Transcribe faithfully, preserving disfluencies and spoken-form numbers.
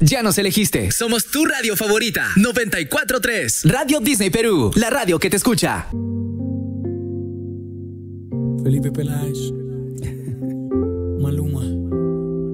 Ya nos elegiste. Somos tu radio favorita. noventa y cuatro punto tres. Radio Disney Perú. La radio que te escucha. Felipe Peláez.